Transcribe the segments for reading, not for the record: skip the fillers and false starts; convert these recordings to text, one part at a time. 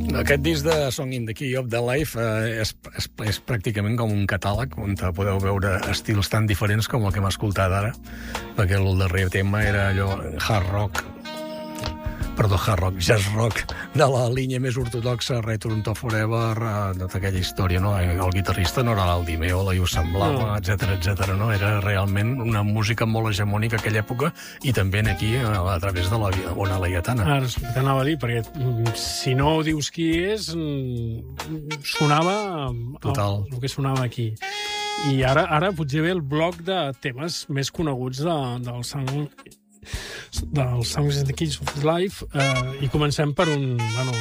Aquest disc de Song in the Key of the Life és pràcticament com un catàleg on podeu veure estils tan diferents com el que hem escoltat ara, perquè el darrer tema era allò jazz rock, de la línia més ortodoxa, Return to Forever, tota aquella història, no? El guitarrista no era l'Aldi Meola i ho semblava, etc, no? Era realment una música molt hegemònica a aquella època i també aquí a través de la Bona Laietana. Ara t'anava a dir, perquè si no dius qui és, sonava Total. el que sonava aquí. I ara potser ve el bloc de temes més coneguts del Songs in the Key of Life, i comencem per un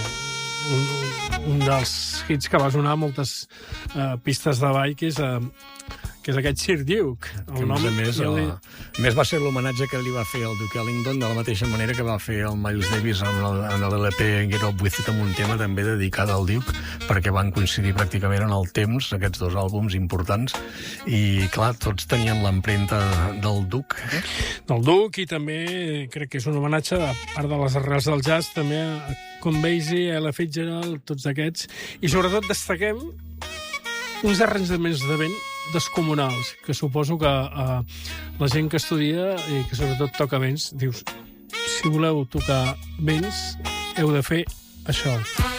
dels hits que va sonar a moltes pistes de ball, que és aquest Sir Duke. Que, a més, va ser l'homenatge que li va fer el Duke Ellington, de la mateixa manera que va fer el Miles Davis en l'LP Get Up With It, amb un tema també dedicat al Duke, perquè van coincidir pràcticament en el temps, aquests dos àlbums importants, i, clar, tots tenien l'empremta del Duke. Del Duke, i també crec que és un homenatge, a part de les arrels del jazz, també a Count Basie, Ella Fitzgerald, tots aquests, i sobretot destaquem uns arranjaments de vent descomunals, que suposo que la gent que estudia i que sobretot toca vents, dius, si voleu tocar vents, heu de fer això.